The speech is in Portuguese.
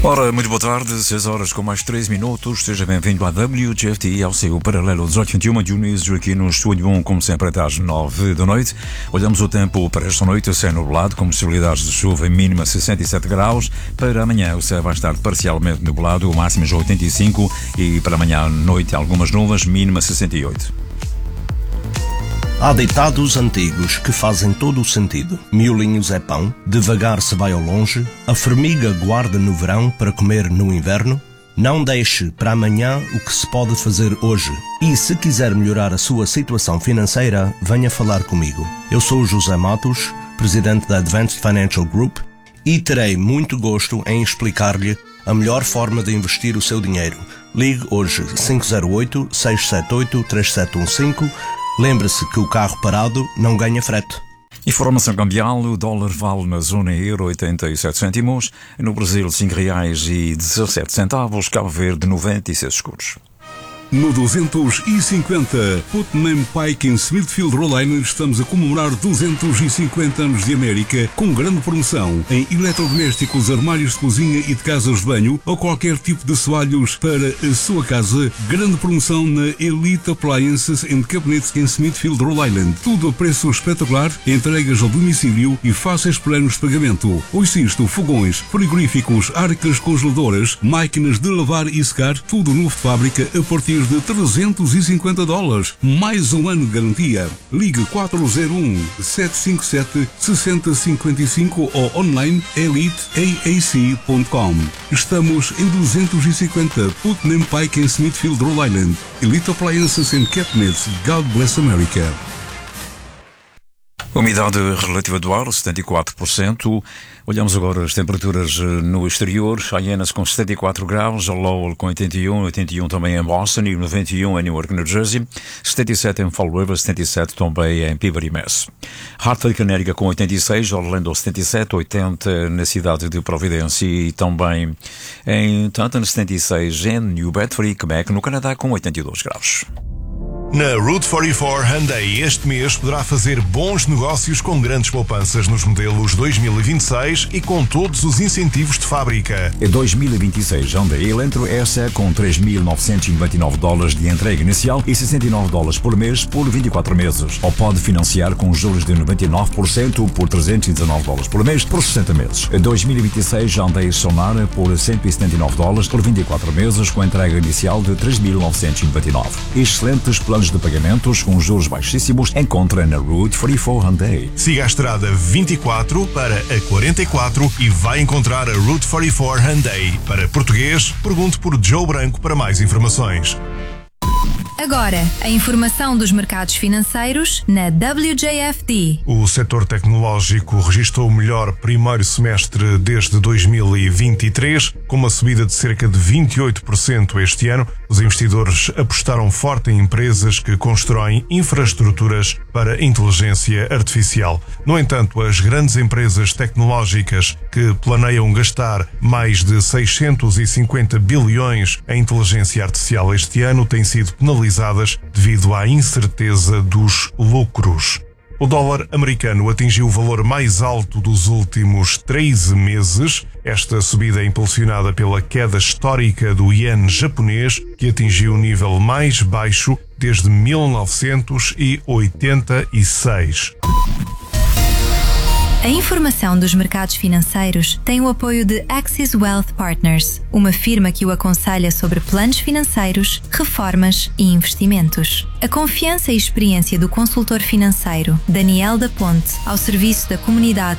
Ora, muito boa tarde, 6 horas com mais 3 minutos. Seja bem-vindo à WGFT, ao seu paralelo 1821 de Dionísio, aqui no Estúdio 1, como sempre, até às 9 da noite. Olhamos o tempo para esta noite, o céu nublado, com possibilidades de chuva em mínima 67 graus. Para amanhã, o céu vai estar parcialmente nublado, máximas 85, e para amanhã à noite, algumas nuvens, mínima 68. Há ditados antigos que fazem todo o sentido. Miolinhos é pão, devagar se vai ao longe, a formiga guarda no verão para comer no inverno. Não deixe para amanhã o que se pode fazer hoje. E se quiser melhorar a sua situação financeira, venha falar comigo. Eu sou o José Matos, presidente da Advanced Financial Group, e terei muito gosto em explicar-lhe a melhor forma de investir o seu dinheiro. Ligue hoje 508-678-3715. Lembre-se que o carro parado não ganha frete. Informação cambial: o dólar vale na zona euro 87 cêntimos, no Brasil R$5,17, Cabo Verde 96 escudos. No 250 Putnam Pike em Smithfield, Rhode Island, estamos a comemorar 250 anos de América com grande promoção em eletrodomésticos, armários de cozinha e de casas de banho ou qualquer tipo de assoalhos para a sua casa. Grande promoção na Elite Appliances and Cabinets em Smithfield, Rhode Island. Tudo a preço espetacular, entregas ao domicílio e fáceis planos de pagamento. Ouça isto: fogões, frigoríficos, arcas congeladoras, máquinas de lavar e secar, tudo novo de fábrica a partir de $350, mais um ano de garantia. Ligue 401-757-6055 ou online eliteaac.com. Estamos em 250 Putnam Pike em Smithfield, Rhode Island. Elite Appliances and Cabinets. God bless America. Umidade relativa do ar, 74%. Olhamos agora as temperaturas no exterior. Hyannis com 74 graus, Lowell com 81 também em Boston e 91 em Newark, New Jersey, 77 em Fall River, 77 também em Peabody, Mass. Hartford, Connecticut com 86, Orlando 77, 80 na cidade de Providência e também em Taunton, 76 em New Bedford e Quebec, no Canadá, com 82 graus. Na Route 44 Hyundai este mês poderá fazer bons negócios com grandes poupanças nos modelos 2026 e com todos os incentivos de fábrica. Em 2026, Hyundai Elantra S com $3.999 de entrega inicial e $69 por mês por 24 meses. Ou pode financiar com juros de 99% por $319 por mês por 60 meses. Em 2026, Hyundai Sonara por $179 por 24 meses com entrega inicial de $3.999. Excelentes planos de pagamentos com juros baixíssimos encontra na Route 44 Hyundai. Siga a estrada 24 para a 44 e vai encontrar a Route 44 Hyundai. Para português, pergunte por Joe Branco para mais informações. Agora, a informação dos mercados financeiros na WJFD. O setor tecnológico registrou o melhor primeiro semestre desde 2023, com uma subida de cerca de 28% este ano. Os investidores apostaram forte em empresas que constroem infraestruturas para inteligência artificial. No entanto, as grandes empresas tecnológicas que planeiam gastar mais de 650 bilhões em inteligência artificial este ano têm sido penalizadas devido à incerteza dos lucros. O dólar americano atingiu o valor mais alto dos últimos 13 meses. Esta subida é impulsionada pela queda histórica do iene japonês, que atingiu o nível mais baixo desde 1986. A informação dos mercados financeiros tem o apoio de Axis Wealth Partners, uma firma que o aconselha sobre planos financeiros, reformas e investimentos. A confiança e experiência do consultor financeiro Daniel da Ponte, ao serviço da comunidade